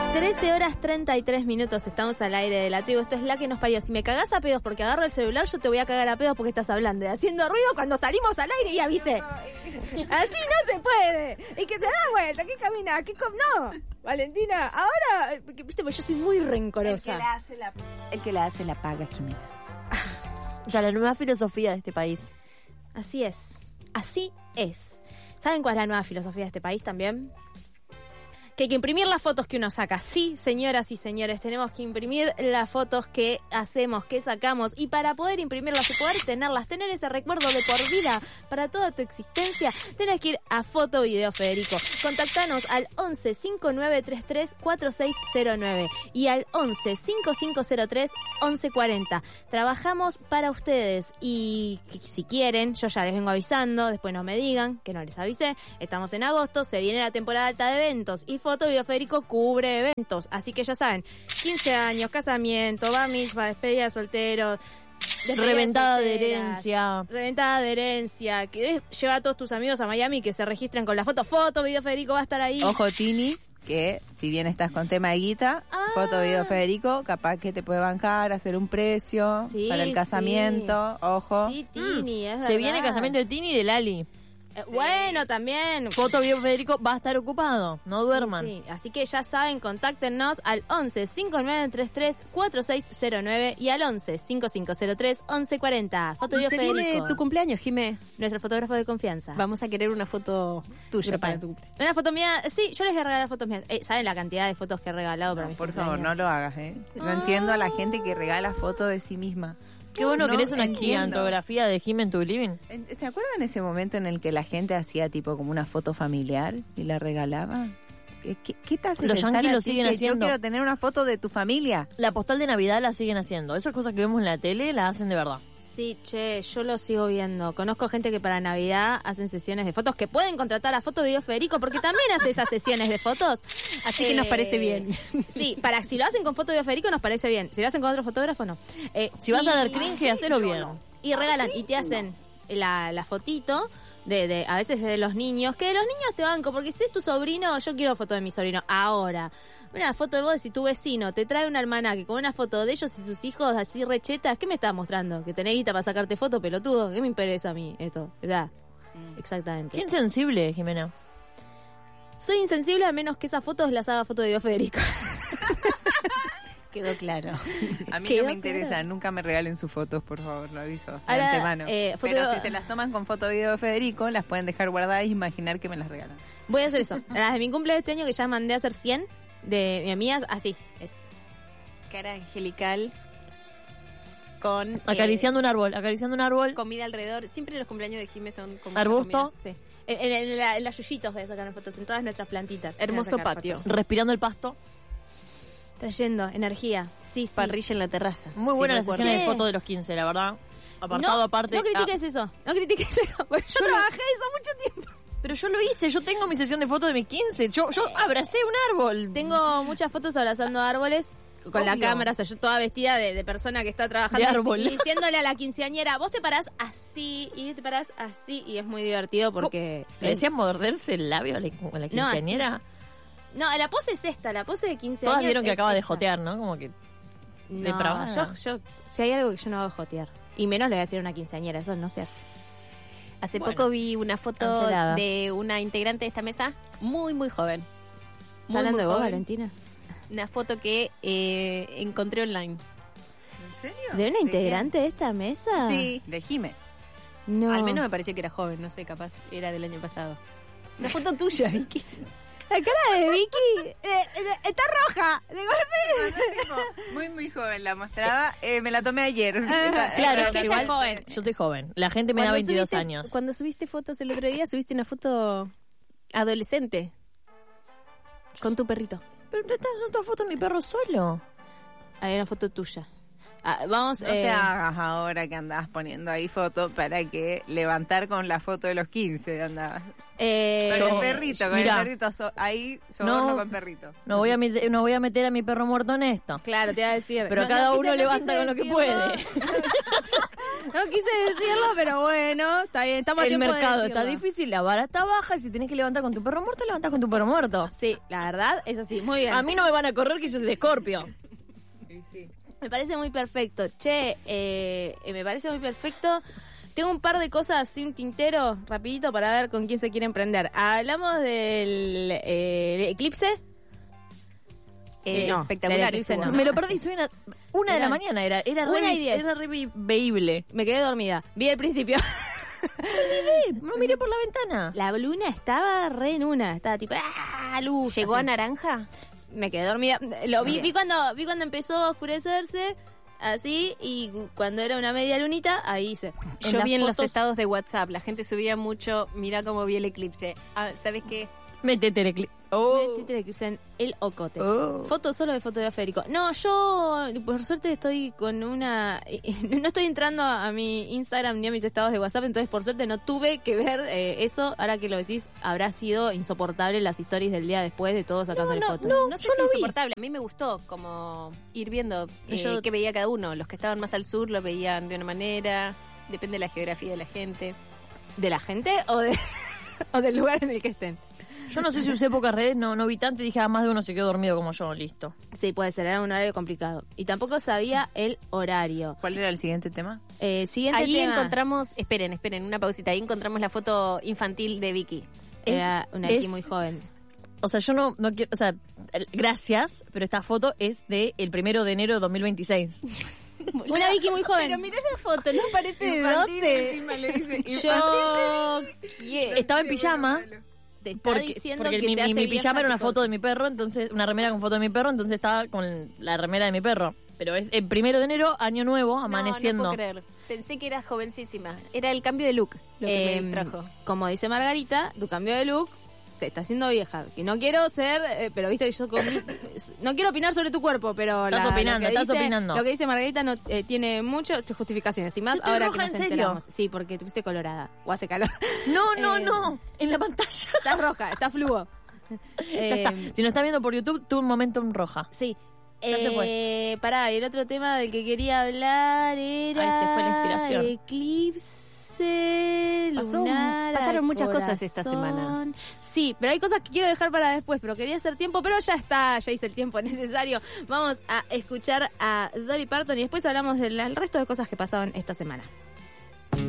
13:33, estamos al aire de La Tribu. Esto es La Que Nos Parió. Si me cagás a pedos porque agarro el celular, yo te voy a cagar a pedos porque estás hablando y haciendo ruido cuando salimos al aire y avisé. Así no se puede. Y que te da vuelta, que camina, no. Valentina, ahora, viste, porque yo soy muy rencorosa. El que la hace la paga, Jimena. O sea, la nueva filosofía de este país. Así es. ¿Saben cuál es la nueva filosofía de este país también? Que hay que imprimir las fotos que uno saca. Sí, señoras y señores, tenemos que imprimir las fotos que hacemos, que sacamos. Y para poder imprimirlas y poder tenerlas, tener ese recuerdo de por vida para toda tu existencia, tenés que ir a Foto Video Federico. Contactanos al 11 5933 4609 y al 11 5503 1140. Trabajamos para ustedes y si quieren, yo ya les vengo avisando, después no me digan que no les avisé. Estamos en agosto, se viene la temporada alta de eventos y Foto Video Federico cubre eventos, así que ya saben, 15 años, casamiento, bar mitzvah, despedida de solteros, reventada de herencia, querés llevar a todos tus amigos a Miami que se registren con la Foto Video Federico va a estar ahí. Ojo, Tini, que si bien estás con tema de guita, Foto Video Federico, capaz que te puede bancar, hacer un precio para el casamiento, ojo. Sí, Tini, es verdad. Se viene el casamiento de Tini y de Lali. Bueno, también. Foto Video Federico va a estar ocupado, no duerman. Sí. Así que ya saben, contáctenos al 11 5933 4609 y al 11 5503 1140. Foto Video Federico. Viene tu cumpleaños, Jimé. Nuestro fotógrafo de confianza. Vamos a querer una foto tuya para tu cumpleaños. Una foto mía, sí, yo les voy a regalar fotos mías. ¿Saben la cantidad de fotos que he regalado para mis Por cumpleaños? favor, no lo hagas, No entiendo a la gente que regala fotos de sí misma. Qué bueno que No tenés una entiendo. gigantografía de Jim en tu living. ¿Se acuerdan ese momento en el que la gente hacía tipo como una foto familiar y la regalaba? ¿Qué te hace Los pensar yanquis a lo ti siguen que haciendo. Yo quiero tener una foto de tu familia. La postal de Navidad la siguen haciendo. Esas cosas que vemos en la tele las hacen de verdad. Sí, che, yo lo sigo viendo. Conozco gente que para Navidad hacen sesiones de fotos que pueden contratar a Foto Video Federico porque también hace esas sesiones de fotos. Así que nos parece bien. Sí, si lo hacen con Foto Video Federico nos parece bien. Si lo hacen con otro fotógrafo, no. Si vas a dar cringe, hacelo bien. Y regalan y te hacen la fotito de a veces de los niños, que de los niños te banco, porque si es tu sobrino, yo quiero foto de mi sobrino. Ahora, una foto de vos y tu vecino te trae un almanaque con una foto de ellos y sus hijos así rechetas, ¿qué me estás mostrando? ¿Que tenés guita para sacarte foto, pelotudo? ¿Qué me interesa a mí esto? ¿Verdad? Exactamente. Qué insensible, Jimena. Soy insensible a menos que esas fotos las haga Foto Video Federico. Quedó claro. A mí ¿Quedó no me interesa, claro? nunca me regalen sus fotos, por favor, lo aviso de Ahora, antemano. foto- Pero si se las toman con Foto Video Federico, las pueden dejar guardadas y imaginar que me las regalan. Voy a hacer eso. Las de mi cumple de este año, que ya mandé a hacer 100 de mi amigas, así es. Cara angelical con Acariciando un árbol. comida alrededor. Siempre los cumpleaños de Jimé son con mucha Arbusto. comida. Sí. En las yuyitos voy a sacar fotos, en todas nuestras plantitas. Hermoso Voy a sacar patio. fotos. Respirando el pasto. Trayendo energía. Sí, sí. Parrilla en la terraza. Muy Sí, buena la recuerdo. sesión de Che. fotos de los 15, la verdad. Apartado aparte. No critiques eso. No critiques eso. Porque yo trabajé eso mucho tiempo. Pero yo lo hice, yo tengo mi sesión de fotos de mis 15. Yo abracé un árbol. Tengo muchas fotos abrazando árboles con la Obvio. cámara, o sea, yo toda vestida de persona que está trabajando De árbol. así, y diciéndole a la quinceañera, vos te parás así y te parás así, y es muy divertido porque... ¿Le decían morderse el labio a la quinceañera? No, la pose es esta, la pose de 15 Todas años vieron que es acaba de esa. jotear, ¿no? Como que No, depravada. yo, si hay algo que yo no hago es jotear. Y menos le voy a decir a una quinceañera, eso no se hace. Hace Bueno. poco vi una foto Cancelada. de una integrante de esta mesa muy, muy joven. ¿Está hablando de vos, Valentina? Una foto que encontré online. ¿En serio? ¿De una integrante de esta mesa? Sí. De Jime. No. Al menos me pareció que era joven, no sé, capaz era del año pasado. Una foto tuya, Vicky. La cara de Vicky está roja, de golpe. Muy, muy joven la mostraba. Me la tomé ayer. Claro, es que ella igual es joven. yo soy joven. La gente me da 22 años. Cuando subiste fotos el otro día, subiste una foto adolescente. Con tu perrito. Pero esta es otra foto de mi perro solo. Hay una foto tuya. Vamos, No te hagas ahora que andabas poniendo ahí fotos para que levantar con la foto de los 15 andabas. Con el perrito, ahí soborno con perrito. No voy a meter a mi perro muerto en esto. Claro, te iba a decir. Pero cada uno levanta con lo que puede. No quise decirlo, pero bueno, está bien, estamos a El tiempo de mercado decirlo. está difícil, la vara está baja, y si tenés que levantar con tu perro muerto, levantás con tu perro muerto. Sí, la verdad es así, muy bien. A mí no me van a correr que yo soy de Escorpio. Me parece muy perfecto. Che, me parece muy perfecto. Tengo un par de cosas así, un tintero, rapidito, para ver con quién se quiere emprender. Hablamos del eclipse. No, espectacular. eclipse no. Me lo perdí, soy una de la mañana, era 1:10. Era re veíble. Me quedé dormida. Vi el principio. No miré por la ventana. La luna estaba re en una. Estaba tipo, luz. ¿Llegó así. a naranja? Me quedé dormida. Lo vi cuando empezó a oscurecerse, así, y cuando era una media lunita, ahí hice. Yo vi en los estados de WhatsApp, la gente subía mucho, mira cómo vi el eclipse. ¿Sabes qué? Métete el eclipse. Metí el eclipse en el ocote. Foto solo de foto de Federico. No, yo por suerte estoy con una... No estoy entrando a mi Instagram ni a mis estados de WhatsApp, entonces por suerte no tuve que ver eso. Ahora que lo decís, habrá sido insoportable las stories del día después de todos sacándole fotos. No sé si es insoportable. A mí me gustó como ir viendo qué veía cada uno. Los que estaban más al sur lo veían de una manera, depende de la geografía de la gente. ¿De la gente o del lugar en el que estén? Yo no sé si usé pocas redes, no vi tanto y dije, más de uno se quedó dormido como yo, listo. Sí, puede ser, era un horario complicado. Y tampoco sabía el horario. ¿Cuál era el siguiente tema? Siguiente ahí tema. Encontramos, esperen, una pausita, ahí encontramos la foto infantil de Vicky. Era una Vicky muy joven. O sea, yo no quiero, o sea, gracias, pero esta foto es de el 1 de enero de 2026. Una Vicky muy joven. Pero mirá la foto, ¿no parece de 12? Yo estaba en pijama. Te está Porque diciendo mi que te hace bien pijama era una Capricornio. foto de mi perro, entonces una remera con foto de mi perro, entonces estaba con la remera de mi perro. Pero es el 1 de enero, año nuevo, amaneciendo. No puedo creer. Pensé que era jovencísima. Era el cambio de look lo que me distrajo. Como dice Margarita, tu cambio de look te está haciendo vieja. Que no quiero ser, pero viste que yo no quiero opinar sobre tu cuerpo, pero Estás opinando. Lo que dice Margarita no tiene muchas justificaciones. Y más ¿Yo estoy ahora roja, que nos en serio? enteramos. Sí, porque te pusiste colorada o hace calor. No, en la pantalla. Estás roja, estás fluo. Ya está. Si nos está viendo por YouTube, tuve un momento en roja. Sí. Ya se fue. Pará, y el otro tema del que quería hablar era... Ahí se fue la inspiración. Eclipse lunar. Pasaron muchas corazón. cosas esta semana. Sí, pero hay cosas que quiero dejar para después, pero quería hacer tiempo, pero ya está, ya hice el tiempo necesario. Vamos a escuchar a Dolly Parton y después hablamos del resto de cosas que pasaron esta semana.